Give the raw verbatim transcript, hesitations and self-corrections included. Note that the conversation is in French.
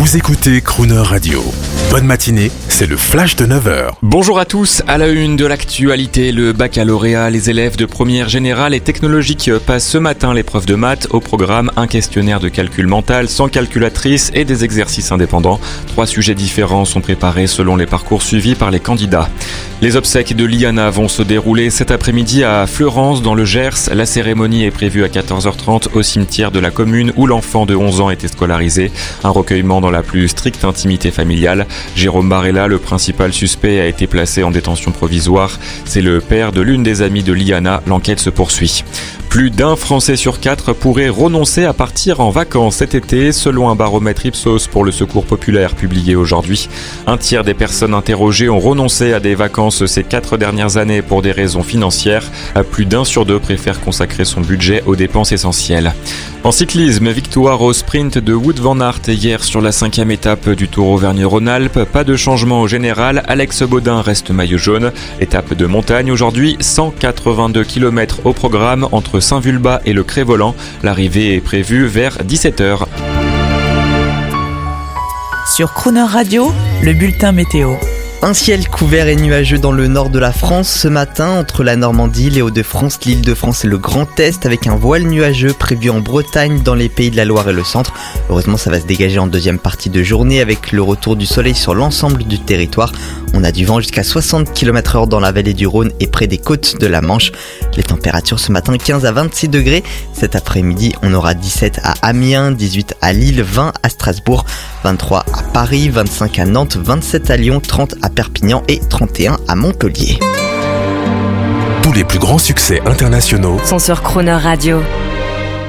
Vous écoutez Crooner Radio. Bonne matinée, c'est le flash de neuf heures. Bonjour à tous, à la une de l'actualité, le baccalauréat, les élèves de première générale et technologique passent ce matin l'épreuve de maths. Au programme, un questionnaire de calcul mental sans calculatrice et des exercices indépendants. Trois sujets différents sont préparés selon les parcours suivis par les candidats. Les obsèques de Liana vont se dérouler cet après-midi à Fleurance dans le Gers. La cérémonie est prévue à quatorze heures trente au cimetière de la commune où l'enfant de onze ans était scolarisé. Un recueillement dans la plus stricte intimité familiale. Jérôme Barella, le principal suspect, a été placé en détention provisoire. C'est le père de l'une des amies de Liana. L'enquête se poursuit. Plus d'un Français sur quatre pourrait renoncer à partir en vacances cet été, selon un baromètre Ipsos pour le Secours populaire publié aujourd'hui. Un tiers des personnes interrogées ont renoncé à des vacances ces quatre dernières années pour des raisons financières. Plus d'un sur deux préfère consacrer son budget aux dépenses essentielles. En cyclisme, victoire au sprint de Wout van Aert hier sur la cinquième étape du Tour Auvergne-Rhône-Alpes. Pas de changement au général, Alex Baudin reste maillot jaune. Étape de montagne aujourd'hui, cent quatre-vingt-deux kilomètres au programme entre Saint-Vulbas et le Crévolant. L'arrivée est prévue vers dix-sept heures. Sur Crooner Radio, le bulletin météo. Un ciel couvert et nuageux dans le nord de la France ce matin, entre la Normandie, les Hauts-de-France, l'Île-de-France et le Grand Est, avec un voile nuageux prévu en Bretagne, dans les Pays de la Loire et le centre. Heureusement, ça va se dégager en deuxième partie de journée avec le retour du soleil sur l'ensemble du territoire. On a du vent jusqu'à soixante kilomètres heure dans la vallée du Rhône et près des côtes de la Manche. Les températures ce matin, quinze à vingt-six degrés. Cet après-midi, on aura dix-sept à Amiens, dix-huit à Lille, vingt à Strasbourg, vingt-trois à Paris, vingt-cinq à Nantes, vingt-sept à Lyon, trente à Perpignan et trente et un à Montpellier. Tous les plus grands succès internationaux sont sur Crooner Radio.